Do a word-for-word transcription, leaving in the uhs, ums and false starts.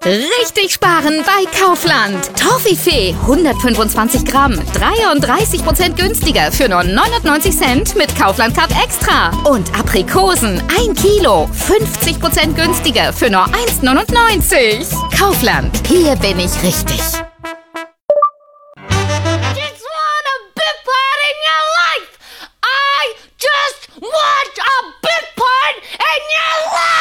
Richtig sparen bei Kaufland. Toffifee hundertfünfundzwanzig Gramm, dreiunddreißig Prozent günstiger für nur neunundneunzig Cent mit Kaufland Card Extra. Und Aprikosen ein Kilo, fünfzig Prozent günstiger für nur eins neunundneunzig. Kaufland, hier bin ich richtig.